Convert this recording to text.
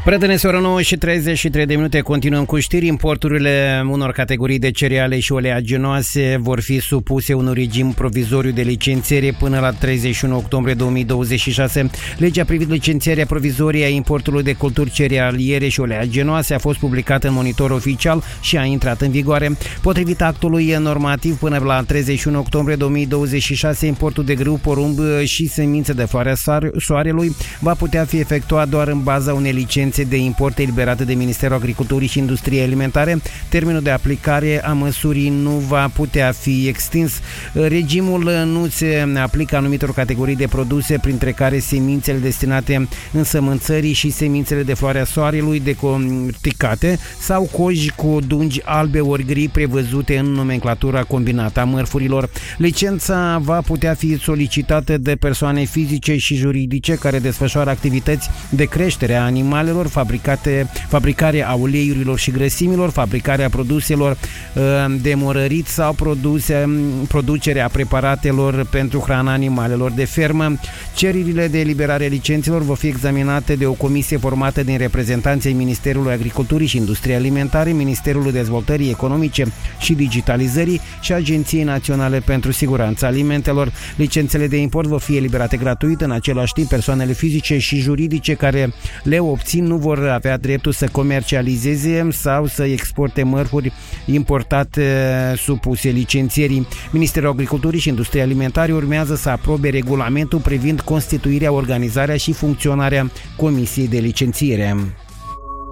Prieteni, ora 9 și 33 de minute, continuăm cu știri. Importurile unor categorii de cereale și oleaginoase vor fi supuse unui regim provizoriu de licențiere până la 31 octombrie 2026. Legea privind licențierea provizorie a importului de culturi cerealiere și oleaginoase a fost publicată în Monitor Oficial și a intrat în vigoare. Potrivit actului normativ, până la 31 octombrie 2026, importul de grâu, porumb și semințe de floarea soarelui va putea fi efectuat doar în baza unei licențe de import eliberate de Ministerul Agriculturii și Industriei Alimentare. Termenul de aplicare a măsurii nu va putea fi extins. Regimul nu se aplică anumitor categorii de produse, printre care semințele destinate însămânțării și semințele de floarea soarelui decorticate sau coji cu dungi albe ori gri prevăzute în nomenclatura combinată a mărfurilor. Licența va putea fi solicitată de persoane fizice și juridice care desfășoară activități de creștere a animalelor, fabricarea uleiurilor și grăsimilor, fabricarea produselor de morărit sau producerea preparatelor pentru hrana animalelor de fermă. Cererile de eliberare a licențelor vor fi examinate de o comisie formată din reprezentanții Ministerului Agriculturii și Industriei Alimentare, Ministerul Dezvoltării Economice și Digitalizării și Agenției Naționale pentru Siguranța Alimentelor. Licențele de import vor fi eliberate gratuit. În același timp, persoanele fizice și juridice care le obțin nu vor avea dreptul să comercializeze sau să exporte mărfuri importate supuse licențierii. Ministerul Agriculturii și Industriei Alimentare urmează să aprobe regulamentul privind constituirea, organizarea și funcționarea Comisiei de Licențiere.